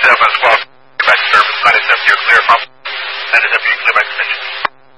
as well. Back to service, 97, you're clear, pump.